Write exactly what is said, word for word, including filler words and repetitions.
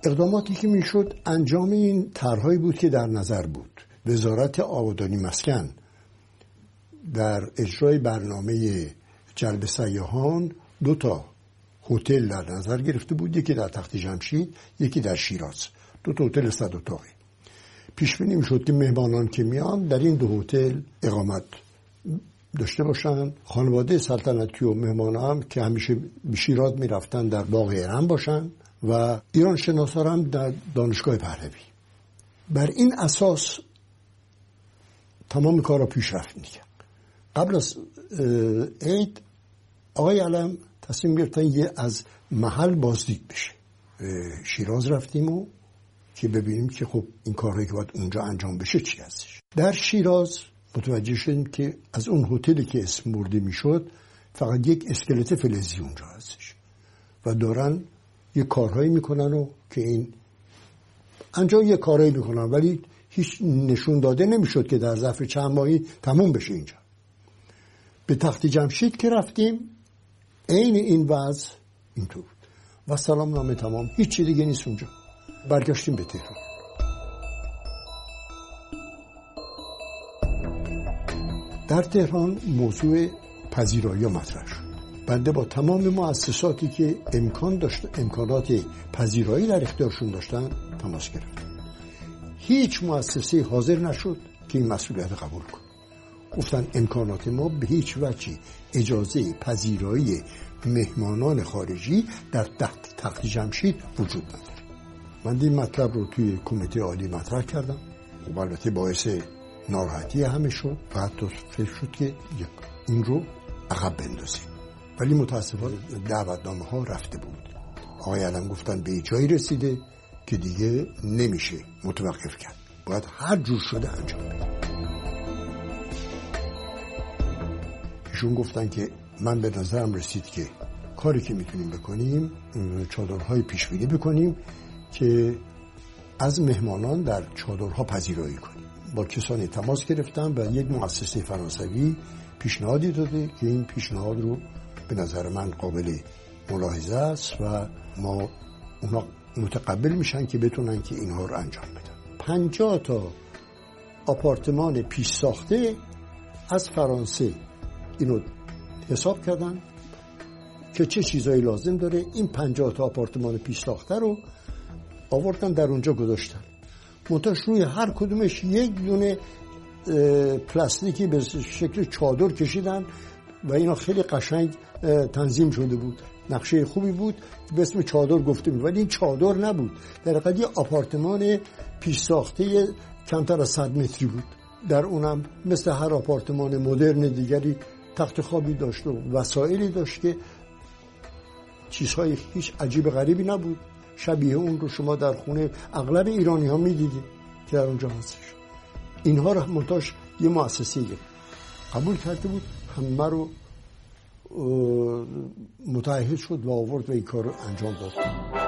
اقداماتی که میشد انجام این طرح‌هایی بود که در نظر بود. وزارت آبادانی مسکن در اجرای برنامه جلب سیاحان دو تا هتل در نظر گرفته بود، یکی در تخت جمشید، یکی در شیراز، دو تا هتل صد اتاقی. پیش بینی میشد که مهمانان که میان در این دو هتل اقامت داشته باشن، خانواده سلطنتی و مهمان هم که همیشه به شیراز میرفتن در باغ ارم باشن و ایران شناسا هم در دانشگاه پهلوی. بر این اساس تمام کارا پیشرفت میکرد. قبل از عید آقای علم تصمیم گرفتن یه از محل بازدید بشه. شیراز رفتیم و که ببینیم که خب این کارهایی که باید اونجا انجام بشه چی هستش. در شیراز متوجه شدیم که از اون هتلی که اسم برده میشد فقط یک اسکلت فلزی اونجا هستش و دارن یه کارهایی میکنن و که این انجام یه کارهایی میکنن ولی هیچ نشون داده نمیشد که در ظرف چند ماهی تموم بشه اینجا. به تخت جمشید که رفتیم عین این وضع اینطور بود و سلام نامه تمام، هیچ چیز دیگه نیست اونجا. برگشتیم به تهران. در تهران موضوع پذیرایی مطرح شد. بنده با تمام مؤسساتی که امکان داشت امکانات پذیرایی در اختیارشون داشتن تماس گرفتم. هیچ مؤسسه حاضر نشد که این مسئولیت قبول کنه. گفتن امکانات ما به هیچ وجهی اجازه پذیرایی مهمانان خارجی در تخت تخت جمشید وجود نداره. من این مطلب رو توی کمیته عالی مطرح کردم و البته باعث ناراحتی همه شد و حتی فکر شد که این رو عقب بندازیم، ولی متاسفانه دعوتنامه ها رفته بود. آقای علم گفتن به جایی رسیده که دیگه نمیشه متوقف کرد، باید هر جور شده انجام بده. ایشون گفتن که من به نظرم رسید که کاری که میتونیم بکنیم چادرهای پیشبینی بکنیم که از مهمانان در چادرها پذیرایی کنیم. با کسانی تماس گرفتم و یک مؤسسه فرانسوی پیشنهادی داده که این پیشنهاد رو به نظر من قابل ملاحظه است و ما اونا متقبل میشن که بتونن که اینها رو انجام بدن. پنجاه تا آپارتمان پیش ساخته از فرانسه اینو حساب کردن که چه چیزایی لازم داره. این پنجاه تا آپارتمان پیش ساخته رو آوردن در اونجا گذاشتن. منتها روی هر کدومش یک دونه پلاستیکی به شکل چادر کشیدن و اینا خیلی قشنگ تنظیم شده بود. نقشه خوبی بود به اسم چادر گفته بود، ولی این چادر نبود. در حقیقت یه آپارتمان پیش ساخته کمتر از صد متری بود. در اونم مثل هر آپارتمان مدرن دیگری تخت خوابی داشت و وسایلی داشت که چیزهای هیچ عجیب غریبی نبود. شبیه اون رو شما در خونه اغلب ایرانی ها می دیدید که در اونجا هستش. اینها رو منتاش یه مؤسسه قبول کرده بود، همه رو متعهد شد و آورد و این کار رو انجام داد.